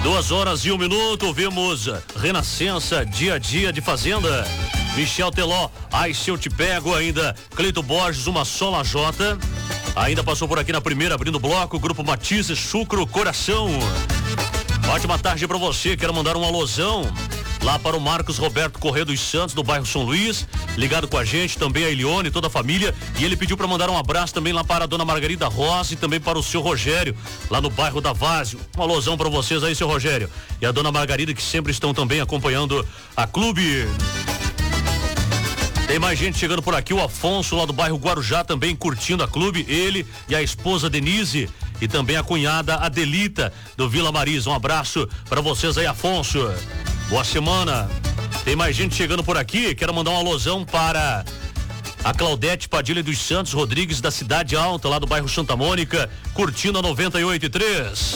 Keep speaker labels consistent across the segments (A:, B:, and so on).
A: 2h01, ouvimos Renascença, Dia a Dia de Fazenda. Michel Teló, Ai Se Eu Te Pego, ainda Cleito Borges, Uma Só Lajota. Ainda passou por aqui na primeira, abrindo o bloco, Grupo Matisse, Chucro Coração. Ótima tarde pra você, quero mandar um alôzão lá para o Marcos Roberto Corrêa dos Santos, do bairro São Luís, ligado com a gente, também a Elione, toda a família, e ele pediu para mandar um abraço também lá para a dona Margarida Rosa e também para o seu Rogério, lá no bairro da Vázio. Um alôzão para vocês aí, seu Rogério, e a dona Margarida, que sempre estão também acompanhando a clube. Tem mais gente chegando por aqui, o Afonso, lá do bairro Guarujá, também curtindo a clube, ele e a esposa Denise, e também a cunhada Adelita, do Vila Marisa. Um abraço para vocês aí, Afonso. Boa semana. Tem mais gente chegando por aqui. Quero mandar um alôzão para a Claudete Padilha dos Santos Rodrigues, da Cidade Alta, lá do bairro Santa Mônica, curtindo a 98.3.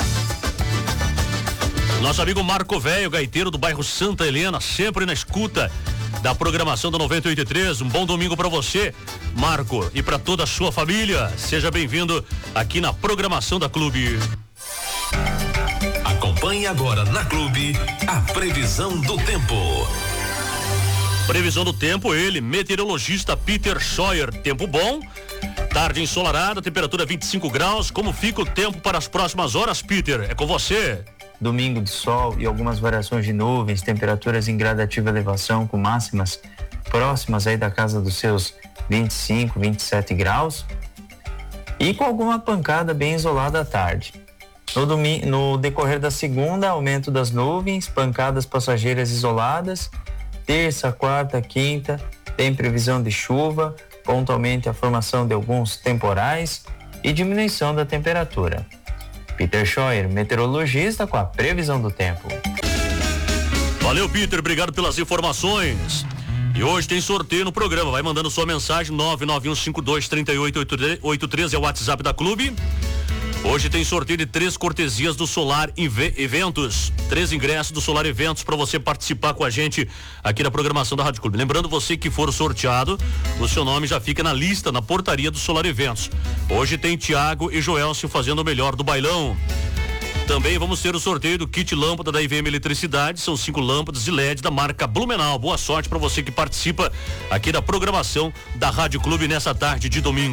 A: Nosso amigo Marco Velho, gaiteiro do bairro Santa Helena, sempre na escuta da programação da 98.3. Um bom domingo para você, Marco, e para toda a sua família. Seja bem-vindo aqui na programação da Clube.
B: Acompanhe agora na Clube a previsão do tempo.
A: Previsão do tempo, ele, meteorologista Peter Scheuer. Tempo bom, tarde ensolarada, temperatura 25 graus. Como fica o tempo para as próximas horas, Peter? É com você.
C: Domingo de sol e algumas variações de nuvens, temperaturas em gradativa elevação com máximas próximas aí da casa dos seus 25, 27 graus e com alguma pancada bem isolada à tarde. No decorrer da segunda, aumento das nuvens, pancadas passageiras isoladas. Terça, quarta, quinta, tem previsão de chuva, pontualmente a formação de alguns temporais e diminuição da temperatura. Peter Scheuer, meteorologista, com a previsão do tempo.
A: Valeu, Peter, obrigado pelas informações. E hoje tem sorteio no programa, vai mandando sua mensagem, 991523883 é o WhatsApp da Clube. Hoje tem sorteio de 3 cortesias do Solar Eventos, 3 ingressos do Solar Eventos para você participar com a gente aqui na programação da Rádio Clube. Lembrando, você que for sorteado, o seu nome já fica na lista, na portaria do Solar Eventos. Hoje tem Tiago e Joelcio fazendo o melhor do bailão. Também vamos ter o sorteio do kit lâmpada da IVM Eletricidade, são 5 lâmpadas de LED da marca Blumenau. Boa sorte para você que participa aqui da programação da Rádio Clube nessa tarde de domingo.